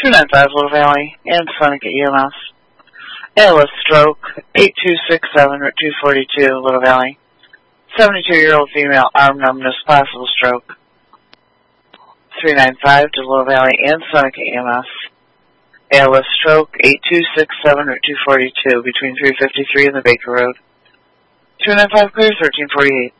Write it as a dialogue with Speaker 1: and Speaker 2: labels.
Speaker 1: 295 Little Valley and Sonic at EMS. ALS stroke, 8267 Route 242 Little Valley. 72-year-old female, arm numbness, possible stroke. 395 to Little Valley and Sonic at EMS. ALS stroke, 8267 Route 242 between 353 and the Baker Road. 295 clear, 1348.